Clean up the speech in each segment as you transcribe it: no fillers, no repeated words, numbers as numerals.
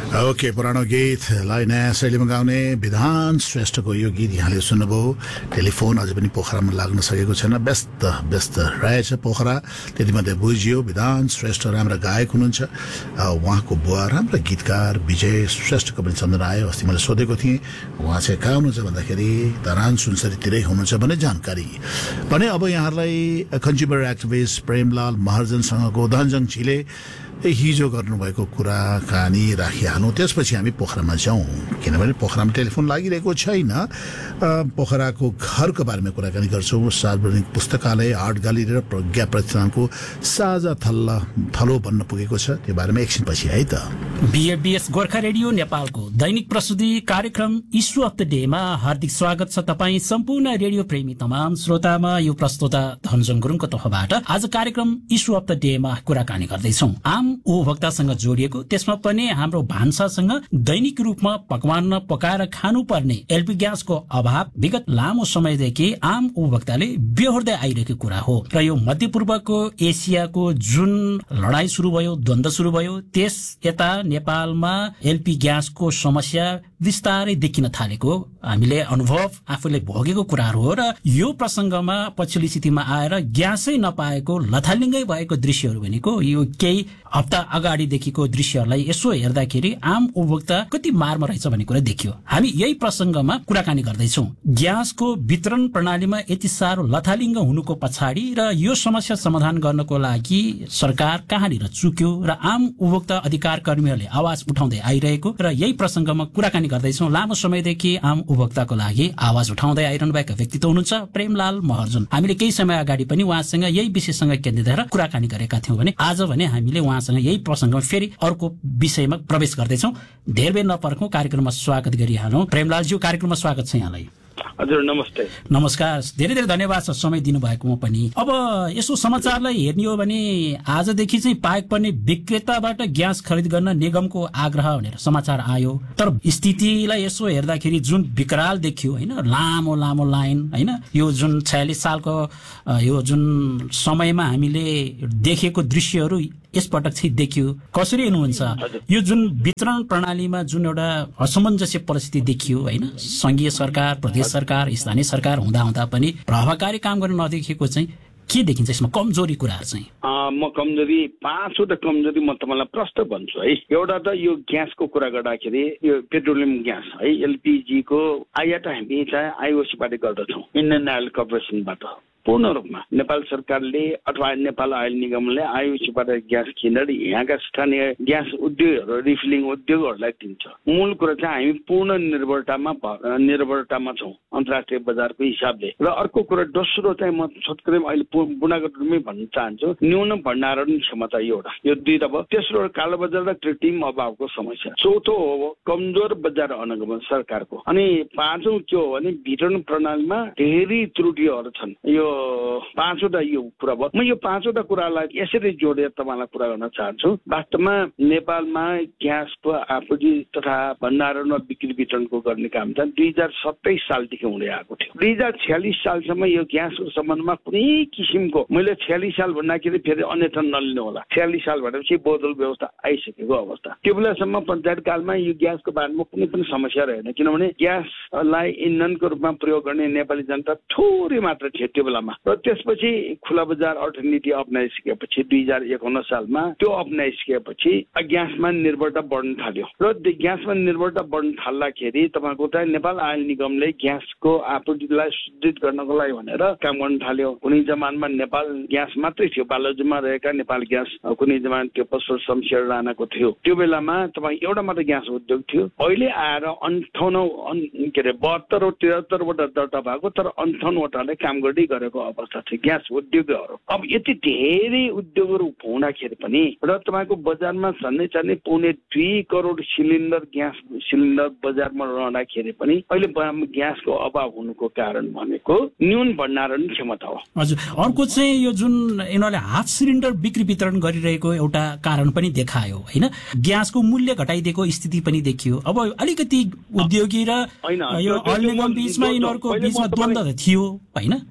Okay, पुरानो गीतलाई नयाँ शैलीमा गाउने विधान श्रेष्ठको यो गीत यहाँले सुन्नुभयो। टेलिफोन अझै पनि पोखरामा लाग्न सकेको छैन, व्यस्त रहेछ पोखरा, त्यतिमध्ये बुझियो। विधान श्रेष्ठ राम्रा गायक हुनुहुन्छ। उहाँको बुवा राम्रा गीतकार विजय श्रेष्ठको पनि सम्झना आयो। अस्ति मैले सोधेको थिएँ उहाँ चाहिँ कहाँ हुनुहुन्छ भन्दाखेरि धरान सुनसरीतिरै हुनुहुन्छ भन्ने जानकारी भने। अब यहाँहरूलाई कन्ज्युमर एक्टिभिस्ट प्रेमलाल महर्जनसँगको धनजङछीले हिजो गर्नुभएको कुराकानी राखिहाल्नु, त्यसपछि हामी पोखरामा जाउँ, किनभने पोखरामा टेलिफोन लागिरहेको छैन। पोखराको घरको बारेमा कुराकानी गर्छौँ। सार्वजनिक पुस्तकालय, आर्ट ग्यालेरी र प्रज्ञा प्रतिष्ठानको साझा थलो बन्न पुगेको छ, त्यो बारेमा एकछिनपछि है त। बीएबीएस गोर्खा रेडियो नेपालको दैनिक प्रस्तुति कार्यक्रम इस्यु अफ द डेमा हार्दिक स्वागत छ तपाईँ सम्पूर्ण रेडियो प्रेमी तमाम श्रोतामा। यो प्रस्तुता धनजङ गुरुङको तर्फबाट आज कार्यक्रम इस्यु अफ द डेमा कुराकानी गर्दैछौँ आम उपभोक्तासँग जोडिएको, त्यसमा पनि हाम्रो भान्सासँग दैनिक रूपमा पकवान पकाएर खानुपर्ने एलपी ग्यासको अभाव विगत लामो समयदेखि आम उपभोक्ताले बेहोर्दै आइरहेको कुरा हो। र यो मध्यपूर्वको एसियाको जुन लडाई सुरु भयो, द्वन्द्व सुरु भयो, त्यस यता नेपालमा एलपी ग्यासको समस्या विस्तारै देखिन थालेको हामीले अनुभव आफूले भोगेको कुराहरू हो। र यो प्रसङ्गमा पछिल्लो स्थितिमा आएर ग्यासै नपाएको लथालिङ्गै भएको दृश्यहरू भनेको यो केही हप्ता अगाडिदेखिको दृश्यहरूलाई यसो हेर्दाखेरि आम उपभोक्ता कति मारमा रहेछ भन्ने कुरा देखियो। हामी यही प्रसङ्गमा कुराकानी गर्दैछौँ। ग्यासको वितरण प्रणालीमा यति साह्रो लथालिङ्ग हुनुको पछाडि र यो समस्या समाधान गर्नको लागि सरकार कहाँनिर चुक्यो र आम उपभोक्ता अधिकार कर्मीहरूले आवाज उठाउँदै आइरहेको र यही प्रसङ्गमा कुराकानी गर्दैछौँ। लामो समयदेखि आम उपभोक्ताको लागि आवाज उठाउँदै आइरहनु भएका व्यक्तित्व हुनुहुन्छ प्रेमलाल महर्जन। हामीले केही समय अगाडि पनि उहाँसँग यही विषयसँग केन्द्रित रहेर कुराकानी गरेका थियौँ भने आज भने हामीले उहाँसँग यही प्रसङ्गमा फेरि अर्को विषयमा प्रवेश गर्दैछौँ। धेरै बेर नपर्खौँ, कार्यक्रममा स्वागत गरिहालौँ। प्रेमलालज्यू, कार्यक्रममा स्वागत छ यहाँलाई। हजुर नमस्ते। नमस्कार, धेरै धेरै धन्यवाद छ समय दिनुभएकोमा पनि। अब यसो समाचारलाई हेर्ने हो भने आजदेखि चाहिँ पाएक पर्ने विक्रेताबाट ग्यास खरिद गर्न निगमको आग्रह भनेर समाचार आयो। तर स्थितिलाई यसो हेर्दाखेरि जुन विकराल देखियो होइन, लामो लामो लाइन होइन, यो जुन 46 सालको यो जुन समयमा हामीले देखेको दृश्यहरू यसपटक चाहिँ देखियो। कसरी हेर्नुहुन्छ यो जुन वितरण प्रणालीमा जुन एउटा असमञ्जस्य परिस्थिति देखियो होइन, संघीय सरकार, प्रदेश सरकार, स्थानीय सरकार हुँदा पनि प्रभावकारी काम गर्न नदेखिएको चाहिँ के देखिन्छ यसमा कमजोरी कुराहरू चाहिँ? म कमजोरी 5वटा कमजोरी म तपाईँलाई प्रष्ट भन्छु है। एउटा त यो ग्यासको कुरा गर्दाखेरि यो पेट्रोलियम ग्यास है, एलपीजी को आयात हामी चाहिँ आइओसीबाट गर्दछौँ, इन्डियन ऑयल कर्पोरेसनबाट पूर्ण रूपमा। नेपाल सरकारले अथवा नेपाल आयल निगमले आइओसीबाट ग्यास किनेर यहाँका स्थानीय ग्यास उद्योगहरू, रिफिलिङ उद्योगहरूलाई दिन्छ। मूल कुरा चाहिँ हामी पूर्ण निर्भरतामा छौँ अन्तर्राष्ट्रिय बजारको हिसाबले। र अर्को कुरा दोस्रो चाहिँ म छोटकरी अहिले बुनागत रूपमै भन्न चाहन्छु, न्यून भण्डारण क्षमता एउटा, यो दुईटा भयो। तेस्रो कालोबजार र कृत्रिम अभावको समस्या। चौथो हो कमजोर बजार अनुगमन सरकारको। अनि पाँचौं के हो भने वितरण प्रणालीमा धेरै त्रुटिहरू छन्। यो 5वटा यो कुरा भयो। म यो 5वटा कुरालाई यसरी जोडेर तपाईँलाई कुरा गर्न चाहन्छु। वास्तवमा नेपालमा ग्यासको आपूर्ति तथा भण्डारण र बिक्री वितरणको गर्ने काम चाहिँ 2027 सालदेखि हुँदै आएको थियो। 2046 सालसम्म यो ग्यासको सम्बन्धमा कुनै किसिमको, मैले 46 साल भन्दाखेरि फेरि अन्यथा नलिनु होला, 46 साल भनेपछि बोतल व्यवस्था आइसकेको अवस्था। त्यो बेलासम्म पञ्चायत कालमा यो ग्यासको बारेमा कुनै पनि समस्या रहेन, किनभने ग्यासलाई इन्धनको रूपमा प्रयोग गर्ने नेपाली जनता थोरै मात्र थियो त्यो बेलामा। र त्यसपछि खुला बजार अर्थनीति अप्नाइसकेपछि 2051 सालमा त्यो अप्नाइसकेपछि ग्यासमा निर्भरता बढ्न थाल्यो। र ग्यासमा निर्भरता बढ्न थाल्दाखेरि तपाईँको चाहिँ नेपाल आयल निगमले ग्यासको आपूर्तिलाई सुदृढ गर्नको लागि भनेर काम गर्न थाल्यो। कुनै जमानमा नेपाल ग्यास मात्रै थियो, बालुजुमा रहेका नेपाल ग्यास कुनै जमाना त्यो पसल शमशेर राणाको थियो। त्यो बेलामा तपाईँ एउटा मात्र ग्यास उद्योग थियो। अहिले आएर 72 वटा दर्ता भएको, तर 58वटाले काम गर्दै गरेको अवस्था थियो ग्यास उद्योगहरू। अब यति धेरै उद्योगहरू हुँदाखेरि पनि र तपाईँको बजारमा झन्डै 2.5 करोड सिलिन्डर ग्यास सिलिन्डर बजारमा रहँदाखेरि पनि अहिले ग्यासको अभाव हुनुको कारण भनेको न्यून भण्डारण क्षमता हो। हजुर, अर्को चाहिँ यो जुन यिनीहरूले हाफ सिलिन्डर बिक्री वितरण गरिरहेको एउटा कारण पनि देखायो होइन, ग्यासको मूल्य घटाइदिएको स्थिति पनि देखियो। अब अलिकति उद्योगी र यो अयल निगम बीचमा यिनीहरूको बीचमा द्वन्द्व थियो होइन।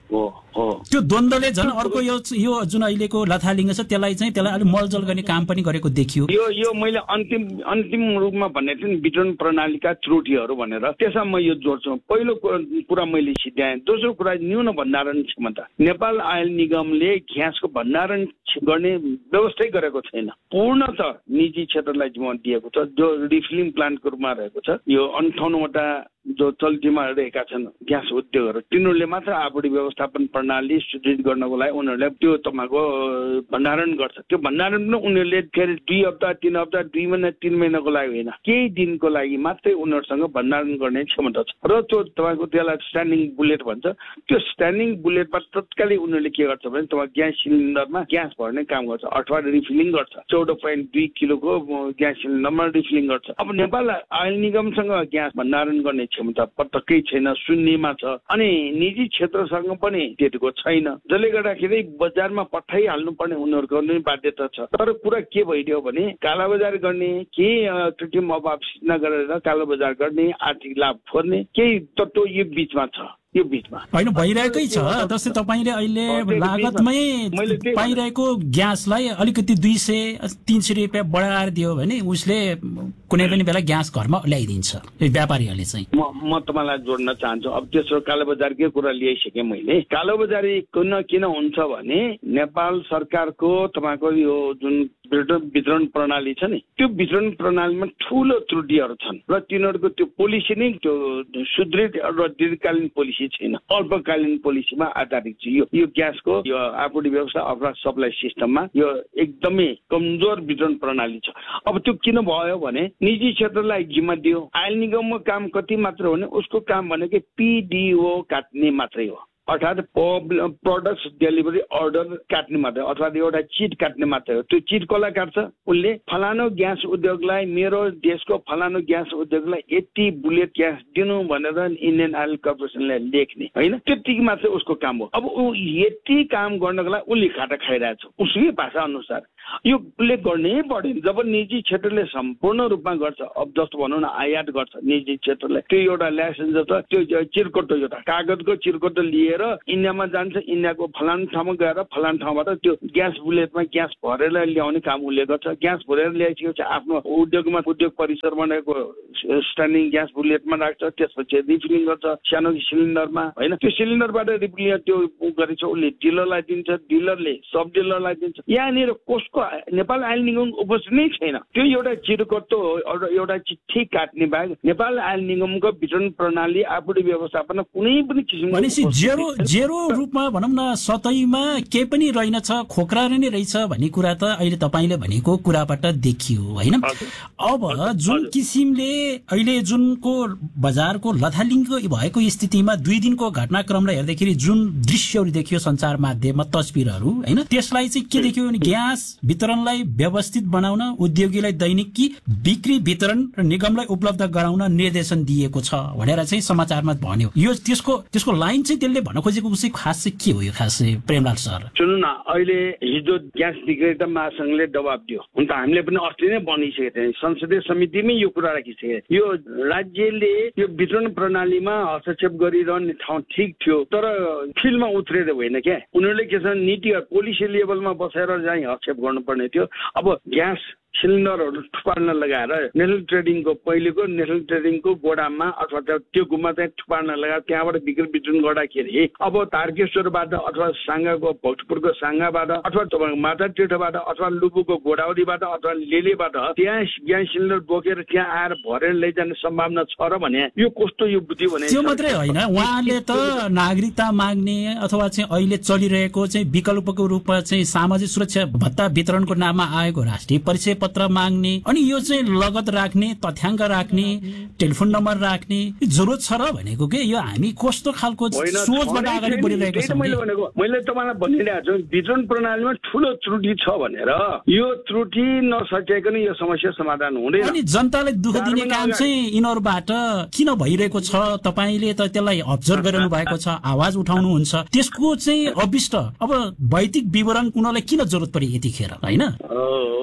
त्यो द्वन्द्वले झन् अर्को यो जुन अहिलेको लथालिङ्ग छ त्यसलाई अलिक मलजल गर्ने काम पनि गरेको देखियो। यो मैले अन्तिम रूपमा भनेको थिएँ नि वितरण प्रणालीका त्रुटिहरू भनेर, त्यसमा म यो जोड्छु। पहिलो कुरा मैले सिद्ध्याएँ। दोस्रो कुरा न्यून भण्डारण क्षमता। नेपाल आयल निगमले ग्यासको भण्डारण गर्ने व्यवस्थै गरेको छैन। पूर्णत निजी क्षेत्रलाई जिम्मा दिएको छ, जो रिफिलिङ प्लान्टको रूपमा रहेको छ। यो 58वटा जो चल्तीमा रहेका छन् ग्यास उद्योगहरू, तिनीहरूले मात्र आपूर्ति व्यवस्थापन प्रणाली सुदृढ गर्नको लागि उनीहरूले त्यो तपाईँको भण्डारण गर्छ। त्यो भण्डारण पनि उनीहरूले फेरि 2 हप्ता 3 हप्ता 2 महिना 3 महिनाको लागि होइन, केही दिनको लागि मात्रै उनीहरूसँग भण्डारण गर्ने क्षमता छ। र त्यो तपाईँको त्यसलाई स्ट्यान्डिङ बुलेट भन्छ। त्यो स्ट्यान्डिङ बुलेटमा तत्कालै उनीहरूले के गर्छ भने तपाईँ ग्यास सिलिन्डरमा ग्यास भर्ने काम गर्छ अथवा रिफिलिङ गर्छ। 14.2 किलोको ग्यास सिलिन्डरमा रिफिलिङ गर्छ। अब नेपाल आयल निगमसँग ग्यास भण्डारण गर्ने क्षमता पटक्कै छैन, शून्यमा छ। अनि निजी क्षेत्रसँग पनि त्यतिको छैन, जसले गर्दाखेरि बजारमा पठाइहाल्नु पर्ने उनीहरूको नै बाध्यता छ। तर कुरा के भइदियो भने कालाबजार गर्ने, केही कृत्रिम अभाव सिर्जना गरेर कालोबजार गर्ने, आर्थिक लाभ खोज्ने केही तत्त्व यो बिचमा छ। यो बिचमा होइन भइरहेकै छ। जस्तै तपाईँले अहिले लागतमै पाइरहेको ग्यासलाई अलिकति 200-300 रुपियाँ बढाएर दियो भने उसले कुनै पनि बेला ग्यास घरमा ल्याइदिन्छ व्यापारीहरूले चाहिँ। म तपाईँलाई जोड्न चाहन्छु। अब त्यसो कालोबजारकै कुरा ल्याइसकेँ मैले। कालोबजारी किन हुन्छ भने नेपाल सरकारको तपाईँको यो जुन वितरण प्रणाली छ नि, त्यो वितरण प्रणालीमा ठुलो त्रुटिहरू छन् र तिनीहरूको त्यो पोलिसी नै त्यो सुदृढ र दीर्घकालीन पोलिसी छैन, अल्पकालीन पोलिसीमा आधारित छ। यो ग्यासको यो आपूर्ति व्यवस्था अथवा सप्लाई सिस्टममा यो एकदमै कमजोर वितरण प्रणाली छ। अब त्यो किन भयो भने निजी क्षेत्रलाई जिम्मा दियो। आयल निगमको काम कति मात्र हो भने उसको काम भनेको PDO काट्ने मात्रै हो, अर्थात् प्रोडक्ट्स डेलिभरी अर्डर काट्ने मात्रै, अथवा एउटा चिट काट्ने मात्रै हो। त्यो चिट कसलाई काट्छ? उसले फलानो ग्यास उद्योगलाई, मेरो देशको फलानो ग्यास उद्योगलाई यति बुलेट ग्यास दिनु भनेर इन्डियन आयल कर्पोरेसनलाई लेख्ने होइन, त्यतिकै मात्रै उसको काम हो। अब ऊ यति काम गर्नको लागि उसले खाटा खाइरहेछ उसकै भाषा अनुसार। यो उसले गर्नै पर्दैन। जब निजी क्षेत्रले सम्पूर्ण रूपमा गर्छ, अब जस्तो भनौँ न आयात गर्छ निजी क्षेत्रले, त्यो एउटा लाइसेन्स छ, त्यो चिरकोटो एउटा कागजको चिरकोटो लिएर इन्डियामा जान्छ, इन्डियाको फलान ठाउँमा गएर फलान ठाउँबाट त्यो ग्यास बुलेटमा ग्यास भरेर ल्याउने काम उसले गर्छ। ग्यास भरेर ल्याइसकेपछि आफ्नो उद्योगमा उद्योग परिसर बनाएको स्ट्यान्डिङ ग्यास बुलेटमा राख्छ, त्यसपछि रिफिलिङ गर्छ सानो सिलिन्डरमा होइन। त्यो सिलिन्डरबाट रिफिलिङ त्यो गरेछ उसले डिलरलाई दिन्छ, डिलरले सब डिलरलाई दिन्छ। यहाँनिर कसको नेपाल आयल निगमको उपस्थिति नै छैन। त्यो एउटा चिरकोटो एउटा चिठी काट्ने बाहेक नेपाल आयल निगमको वितरण प्रणाली आपूर्ति व्यवस्थापन कुनै पनि किसिमको जेरो रूपमा भनौँ न सतैमा केही पनि रहेनछ, खोक्रा नै रहेछ भन्ने कुरा त अहिले तपाईँले भनेको कुराबाट देखियो होइन। अब जुन किसिमले अहिले जुनको बजारको लथालिङ्ग भएको स्थितिमा 2 दिनको घटनाक्रमलाई हेर्दाखेरि जुन दृश्यहरू देखियो सञ्चार माध्यममा, तस्बिरहरू होइन, त्यसलाई चाहिँ के देखियो भने ग्यास वितरणलाई व्यवस्थित बनाउन, उद्योगीलाई दैनिकी बिक्री वितरण र निगमलाई उपलब्ध गराउन निर्देशन दिएको छ भनेर चाहिँ समाचारमा भन्यो। यो त्यसको लाइन चाहिँ त्यसले भन्न खोजेको चाहिँ खास चाहिँ के हो? यो खास प्रेमलाल सर सुन्नु न, अहिले हिजो ग्यास विक्रेता महासंघले दबाब दियो। हुन त हामीले पनि अस्ति नै भनिसकेको थियौँ, संसदीय समितिमै यो कुरा राखिसके। यो राज्यले यो वितरण प्रणालीमा हस्तक्षेप गरिरहने ठाउँ ठिक थियो, तर फिल्डमा उत्रेर होइन क्या। उनीहरूले के छ नीति पोलिसी लेभलमा बसेर चाहिँ हस्तक्षेप गर्नुपर्ने थियो। अब ग्यास सिलिन्डरहरू थुपार्न लगाएर नेसनल ट्रेडिङको पहिलेको नेसनल ट्रेडिङको गोडाममा अथवा त्यो गुम्बा चाहिँ थुपार्न लगाएर त्यहाँबाट बिक्री वितरण गर्दाखेरि अब तारकेश्वरबाट अथवा साङ्गाको भक्तपुरको साङ्गाबाट अथवा तपाईँको मातातीर्थबाट अथवा लुबुको गोडावरीबाट अथवा लेलेबाट त्यहाँ ग्यास सिलिन्डर बोकेर त्यहाँ आएर भरेर लैजाने सम्भावना छ र भने यो कस्तो यो बुद्धि भने त्यो मात्रै होइन, उहाँले त नागरिकता माग्ने अथवा चाहिँ अहिले चलिरहेको चाहिँ विकल्पको रूपमा चाहिँ सामाजिक सुरक्षा भत्ता वितरणको नाममा आएको राष्ट्रिय परिचय पत्र माग्ने, अनि यो चाहिँ लगत राख्ने, तथ्याङ्क राख्ने, टेलिफोन नम्बर राख्ने जरुरत छ र भनेको के? यो हामी कस्तो खालको सोचबाट अगाडि बढिरहेको छ? मैले तपाईँलाई भनिरहेको छु वितरण प्रणालीमा ठुलो त्रुटि छ भनेर। यो त्रुटि नसकेको नै यो समस्या समाधान हुँदैन। अनि जनतालाई दुःख दिने काम चाहिँ यिनीहरूबाट किन भइरहेको छ? तपाईँले त त्यसलाई अब्जर्भ गरिरहनु भएको छ, आवाज उठाउनुहुन्छ, त्यसको चाहिँ अविष्ट अब वैदिक विवरण उनीहरूलाई किन जरुरत पर्यो यतिखेर होइन?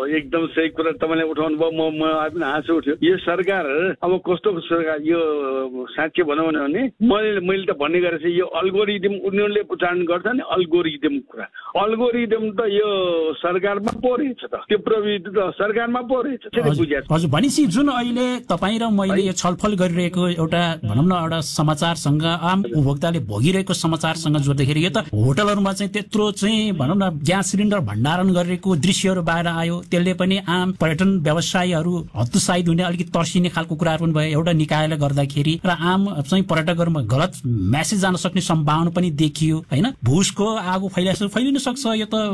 एकदम सही कुरा तपाईँले उठाउनु भयो। म पनि हाँसो उठ्यो। यो सरकार अब कस्तो सरकार, यो साँच्चै भनौँ भने मैले त भन्ने गरेको छु, यो अल्गोरिदम उनीहरूले उच्चारण गर्छ नि, अल्गोरिदम कुरा। अल्गोरिदम त यो सरकारमा पो रहेछ त, त्यो प्रविधि त सरकारमा पो रहेछ। हजुर, भनेपछि जुन अहिले तपाईँ र मैले यो छलफल गरिरहेको एउटा भनौँ न एउटा समाचारसँग, आम उपभोक्ताले भोगिरहेको समाचारसँग जोड्दाखेरि यो त होटलहरूमा चाहिँ त्यत्रो चाहिँ भनौँ न ग्यास सिलिन्डर भण्डारण गरेको दृश्यहरू बाहिर आयो। त्यसले पनि आम पर्यटन व्यवसायीहरू हतोत्साहित हुने, अलिकति तर्सिने खालको कुराहरू पनि भयो एउटा निकायले गर्दाखेरि, र आम चाहिँ पर्यटकहरूमा गलत मेसेज जान सक्ने सम्भावना पनि देखियो होइन। भुसको आगो फैलिन सक्छ, यो त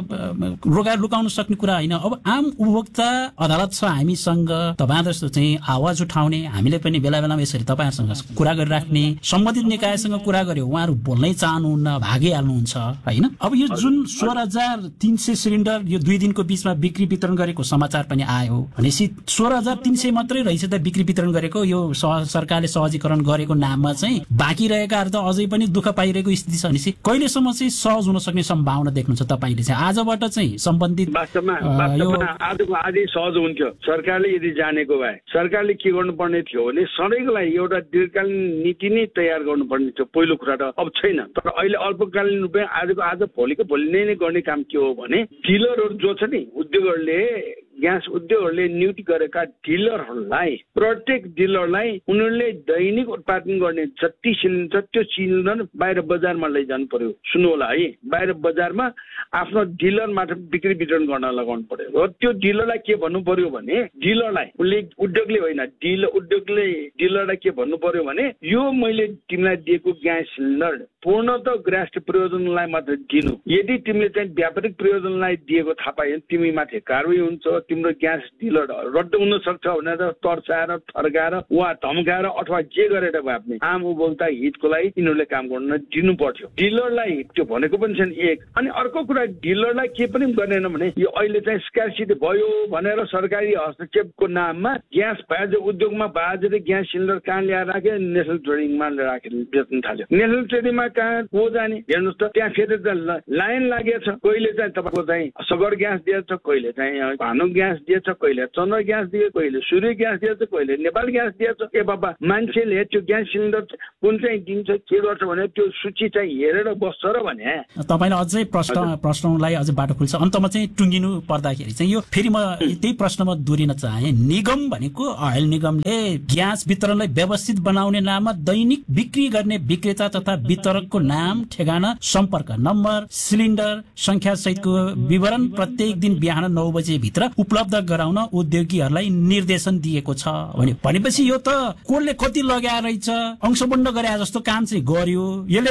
लुकाउन सक्ने कुरा होइन। अब आम उपभोक्ता अदालत छ हामीसँग, तपाईँ जस्तो चाहिँ आवाज उठाउने, हामीले पनि बेला बेलामा यसरी तपाईँहरूसँग कुरा गरिराख्ने, सम्बन्धित निकायसँग कुरा गर्यो उहाँहरू बोल्नै चाहनुहुन्न, भागिहाल्नुहुन्छ होइन। अब यो जुन 16,300 सिलिन्डर यो 2 दिनको बीचमा बिक्री वितरण गरेको समाचार पनि आयो भनेपछि 16,300 मात्रै रहेछ त बिक्री वितरण गरेको। यो सरकारले सहजीकरण गरेको नाममा चाहिँ बाँकी रहेकाहरू त अझै पनि दुःख पाइरहेको स्थिति छ भनेपछि कहिलेसम्म चाहिँ सहज हुन सक्ने सम्भावना देख्नुहुन्छ तपाईँले चाहिँ? आजबाट चाहिँ सम्बन्धित वास्तवमा आजको आजै सहज हुन्थ्यो सरकारले यदि जानेको भए। सरकारले के गर्नुपर्ने थियो भने सधैँको लागि एउटा दीर्घकालीन नीति नै तयार गर्नुपर्ने थियो पहिलो कुरा त। अब छैन, तर अहिले अल्पकालीन रूपमा आजको आज भोलिको भोलि नै गर्ने काम के हो भने डिलरहरू जो छ नि, उद्योगहरूले, ग्यास उद्योगहरूले नियुक्ति गरेका डिलरहरूलाई, प्रत्येक डिलरलाई उनीहरूले दैनिक उत्पादन गर्ने जति सिलिन्डर त्यो सिलिन्डर बाहिर बजारमा लैजानु पर्यो। सुन्नु होला है, बाहिर बजारमा आफ्नो डिलर मात्र बिक्री वितरण गर्न लगाउनु पर्यो। र त्यो डिलरलाई के भन्नु पर्यो भने, डिलरलाई उद्योगले होइन, उद्योगले डिलरलाई के भन्नु पर्यो भने, यो मैले तिमीलाई दिएको ग्यास सिलिन्डर पूर्णतः गृहस्थ प्रयोजनलाई मात्र दिनु। यदि तिमीले चाहिँ व्यापारिक प्रयोजनलाई दिएको थाहा पायो भने तिमी माथि कारवाही हुन्छ, तिम्रो ग्यास डिलर रद्द हुन सक्छ भनेर तर्साएर, थर्काएर, वा धम्काएर अथवा जे गरेर भए पनि आम उपभोक्ता हितको लागि यिनीहरूले काम गर्न दिनु पर्थ्यो। डिलरलाई त्यो भनेको पनि छन् एक। अनि अर्को कुरा, डिलरलाई के पनि गरेन भने यो अहिले चाहिँ स्क्यारसिटी भयो भनेर सरकारी हस्तक्षेपको नाममा ग्यास बाजे उद्योगमा बाजेर ग्यास सिलिन्डर कहाँ ल्याएर राख्यो, नेसनल ट्रेडिङमा राखेर बेच्न थाल्यो। नेसनल ट्रेडिङमा कहाँ को जाने हेर्नुहोस् त, त्यहाँ फेरि लाइन लागेछ। कहिले चाहिँ तपाईँको चाहिँ सगर ग्यास दिएछ, कहिले चाहिँ भानु ग्यास दिएछ, कहिले चन्द्र ग्यास दिए, कहिले सूर्य ग्यास दिएछ, कहिले नेपाल ग्यास दिएछ। ए बाबा, मान्छेले त्यो ग्यास सिलिन्डर कुन चाहिँ दिन्छ, के गर्छ भने त्यो सूची चाहिँ हेरेर बस्छ र भने। तपाईँले अझै प्रश्नलाई अझै बाटो खुल्छ। अन्तमा चाहिँ टुङ्गिनु पर्दाखेरि चाहिँ यो फेरि म त्यही प्रश्नमा दोहोरिन चाहे। निगम भनेको ओइल निगमले ग्यास वितरणलाई व्यवस्थित बनाउने नाममा दैनिक बिक्री गर्ने विक्रेता तथा वितरकको नाम, ठेगाना, सम्पर्क नम्बर, सिलिन्डर संख्या सहितको विवरण प्रत्येक दिन बिहान 9 बजे भित्र उपलब्ध गराउन उद्योगीहरूलाई निर्देशन दिएको छ भनेपछि यो त कोले कति लगाएर रहेछ, अंशबन्ध गरे जस्तो काम चाहिँ गर्यो।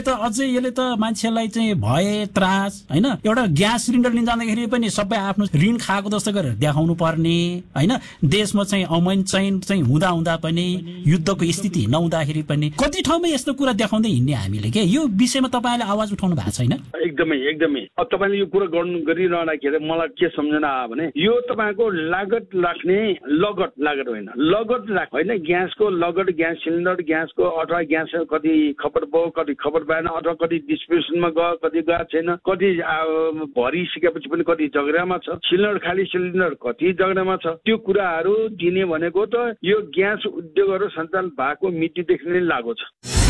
यसले त मान्छेलाई चाहिँ भए त्रास होइन। एउटा ग्यास सिलिन्डर लिन जाँदाखेरि पनि सबै आफ्नो ऋण खाएको जस्तो गरेर देखाउनु पर्ने होइन। देशमा चाहिँ अमन चाहिँ हुँदा पनि, युद्धको स्थिति नहुँदाखेरि पनि कति ठाउँमा यस्तो कुरा देखाउँदै हिँड्ने हामीले के। यो विषयमा तपाईँले आवाज उठाउनु भएको छैन? एकदमै। अब तपाईँले यो कुरा गरिरहँदाखेरि मलाई के सम्झना आयो भने, यो तपाईँको लागत राख्ने लागत होइन, ग्यासको लागत, ग्यास सिलिन्डर, ग्यासको अथवा ग्यास कति खपत भयो, कति खपत भएन, अथवा कति डिस्ट्रिब्युसनमा गयो, कति गएको छैन, कति भरिसकेपछि पनि कति जग्गामा छ, सिलिन्डर खाली सिलिन्डर कति जग्गामा छ, त्यो कुराहरू दिने भनेको त यो ग्यास उद्योगहरू सञ्चालन भएको मितिदेखि नै लागु छ।